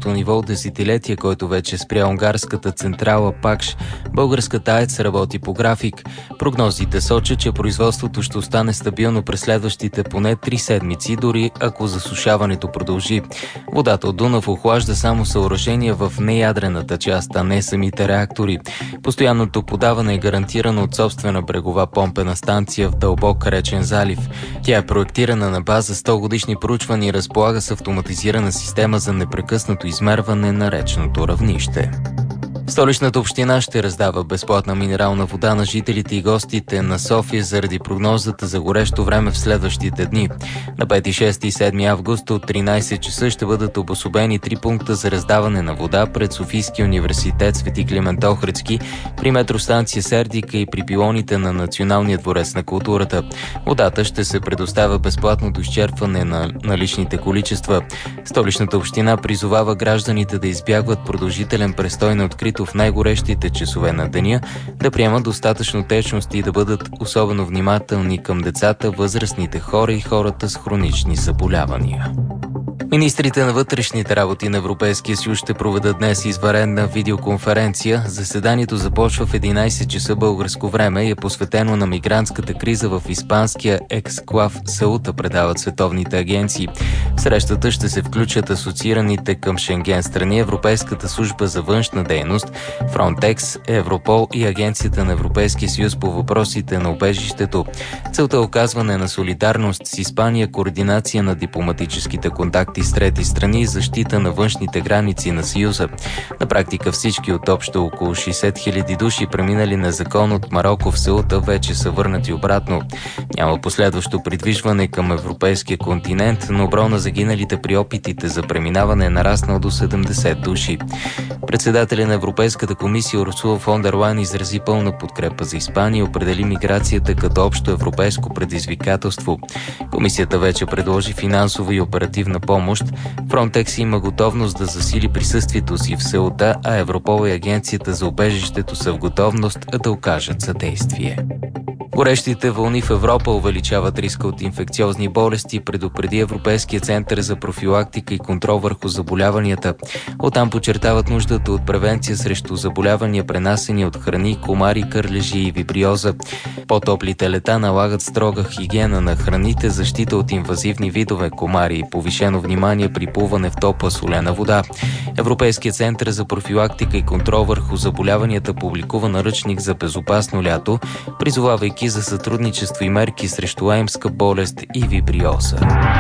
най-ниското ниво от десетилетия, който вече спря унгарската централа Пакш. Българската АЕЦ работи по график. Прогнозите сочат, че производството ще остане стабилно през следващите поне 3 седмици, дори ако засушаването продължи. Водата от Дунав охлажда само съоръжения в неядрената част, а не самите реактори. Постоянното подаване е гарантирано от собствена брегова помпена станция в дълбок речен залив. Тя е проектирана на база 100 годишни проучвания и разполага с автоматизирана система за непрекъснато измерване на речното равнище. Столичната община ще раздава безплатна минерална вода на жителите и гостите на София заради прогнозата за горещо време в следващите дни. На 5, 6 и 7 август от 13 часа ще бъдат обособени 3 пункта за раздаване на вода пред Софийския университет Свети Климент Охридски, при метростанция Сердика и при пилоните на Националния дворец на културата. Водата ще се предоставя безплатно до изчерпване на наличните количества. Столичната община призовава гражданите да избягват продължителен престой на открито в най-горещите часове на деня, да приемат достатъчно течности и да бъдат особено внимателни към децата, възрастните хора и хората с хронични заболявания. Министрите на вътрешните работи на Европейския съюз ще проведат днес извънредна видеоконференция. Заседанието започва в 11 часа българско време и е посветено на мигрантската криза в испанския ексклав Сеута, предават световните агенции. В срещата ще се включат асоциираните към Шенген страни, Европейската служба за външна дейност, Фронтекс, Европол и Агенцията на Европейския съюз по въпросите на убежището. Целта е оказване на солидарност с Испания, координация на дипломатическите контакти с трети страни и защита на външните граници на Съюза. На практика всички от общо около 60 000 души, преминали незаконно от Мароко в Сеута, вече са върнати обратно. Няма последващо придвижване към европейския континент, но броя на загиналите при опитите за преминаване е нараснал до 70 души. Председателя на Европейската комисия Урсула фон дер Лайен изрази пълна подкрепа за Испания и определи миграцията като общо европейско предизвикателство. Комисията вече предложи финансова и оперативна помощ. Фронтекс има готовност да засили присъствието си в Сеута, а Европол и Агенцията за убежището са в готовност да окажат съдействие. Горещите вълни в Европа увеличават риска от инфекциозни болести, предупреди Европейския център за профилактика и контрол върху заболяванията. Оттам подчертават нуждата от превенция срещу заболявания, пренасени от храни, комари, кърлежи и вибриоза. По-топлите лета налагат строга хигиена на храните, защита от инвазивни видове комари и повишено внимание при плуване в топла солена вода. Европейският център за профилактика и контрол върху заболяванията публикува наръчник за безопасно лято, призовавайки за сътрудничество и мерки срещу лаймска болест и вибриоза.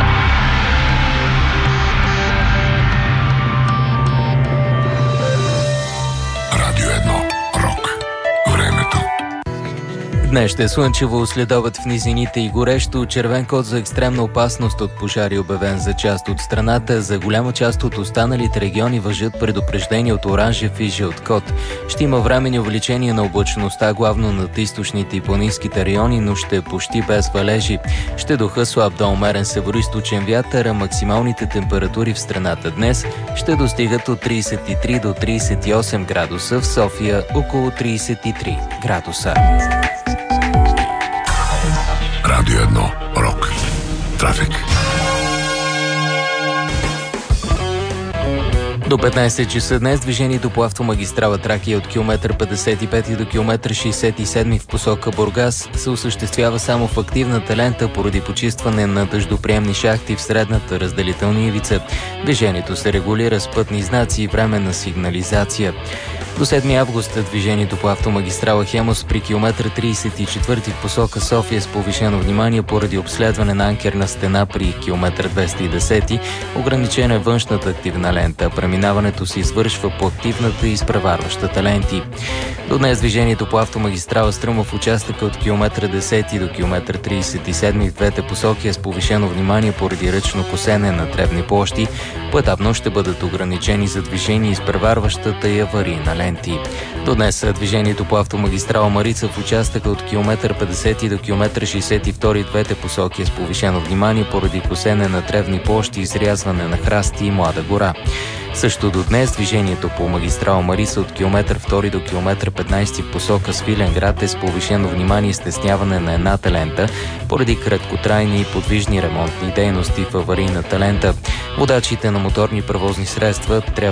Радио 1. Рок. Времето. Днес ще е слънчево, следобед в низините и горещо. Червен код за екстремна опасност от пожари обявен за част от страната. За голяма част от останалите региони важат предупреждения от оранжев и жълт код. Ще има временни увеличение на облачността, главно над източните и планинските райони, но ще е почти без валежи. Ще духа слаб до умерен североизточен вятър, а максималните температури в страната днес ще достигат от 33 до 38 градуса, в София около 33 градуса. Радио 1. Рок. Трафик. До 15 часа днес движението по автомагистрала Тракия от километър 55 до километър 67 в посока Бургас се осъществява само в активната лента поради почистване на дъждоприемни шахти в средната разделителна ивица. Движението се регулира с пътни знаци и временна сигнализация. До 7 август движението по автомагистрала Хемос при километър 34 в посока София с повишено внимание поради обследване на анкерна стена при километър 210. Ограничена е външната активна лента. Преминаването се извършва по активната и изпреварващата ленти. До днес движението по автомагистрала Стръмов в участъка от километър 10 до километър 37 в двете посоки е с повишено внимание поради ръчно косене на тревни площи. Поетапно ще бъдат ограничени за движение изпреварващата и аварийна ленти. До днес движението по автомагистрала Марица в участъка от километър 50 до километър 62 двете посоки е с повишено внимание поради косене на тревни площи, изрязване на храсти и млада гора. Също до днес движението по магистрала Марица от километър 2 до километър 15 в посока Свиленград е с повишено внимание и стесняване на едната лента поради краткотрайни и подвижни ремонтни дейности в аварийната лента. Водачите на моторни превозни средства трябва